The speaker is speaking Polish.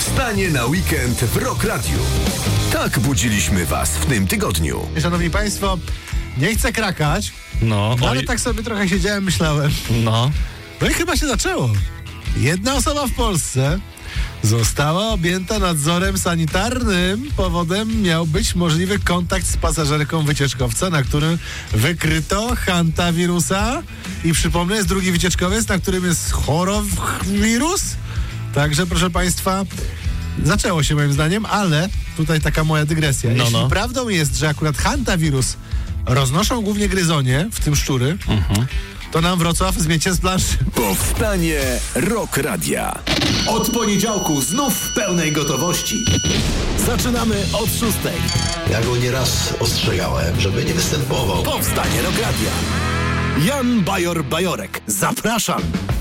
Powstanie na weekend w Rock Radiu. Tak budziliśmy was w tym tygodniu. Szanowni Państwo, nie chcę krakać, ale tak sobie trochę siedziałem, myślałem. No i chyba się zaczęło. Jedna osoba w Polsce została objęta nadzorem sanitarnym. Powodem miał być możliwy kontakt z pasażerką wycieczkowca, na którym wykryto hantawirusa. I przypomnę, jest drugi wycieczkowiec, na którym jest chorowirus. Także, proszę Państwa, zaczęło się moim zdaniem, ale tutaj taka moja dygresja. Jeśli prawdą jest, że akurat hantawirus roznoszą głównie gryzonie, w tym szczury, to nam Wrocław zmiecie z planszy. Powstanie Rock Radia. Od poniedziałku znów w pełnej gotowości. Zaczynamy od 6. Ja go nieraz ostrzegałem, żeby nie występował. Powstanie Rock Radia. Jan Bajor-Bajorek. Zapraszam.